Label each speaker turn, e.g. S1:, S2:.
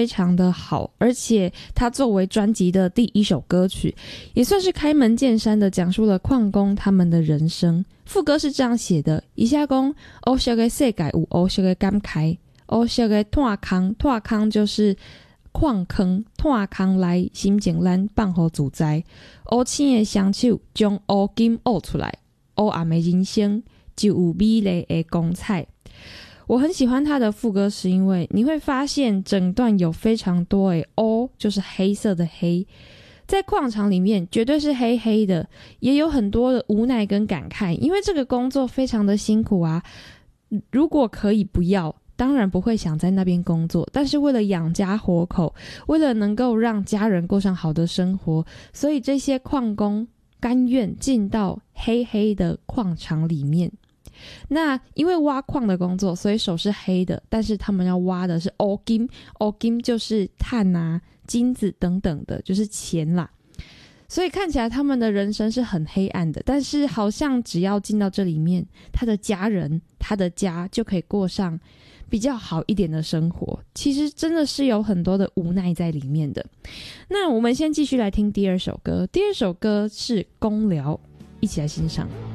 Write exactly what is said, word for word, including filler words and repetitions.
S1: 非常的好，而且它作为专辑的第一首歌曲，也算是开门见山的讲述了矿工他们的人生。副歌是这样写的：以下讲黑色的世界有黑色的感慨，黑色的炭坑，炭坑就是矿坑，炭坑来心情咱放互自在，黑青的双手将黑金挖出来，黑暗的人生就有美丽的光彩。我很喜欢他的副歌，是因为你会发现整段有非常多的黑，就是黑色的黑，在矿场里面绝对是黑黑的，也有很多的无奈跟感慨，因为这个工作非常的辛苦啊。如果可以不要，当然不会想在那边工作，但是为了养家活口，为了能够让家人过上好的生活，所以这些矿工甘愿进到黑黑的矿场里面。那因为挖矿的工作，所以手是黑的，但是他们要挖的是黑金，黑金就是碳啊、金子等等的，就是钱啦。所以看起来他们的人生是很黑暗的，但是好像只要进到这里面，他的家人、他的家就可以过上比较好一点的生活。其实真的是有很多的无奈在里面的。那我们先继续来听第二首歌，第二首歌是公寮，一起来欣赏。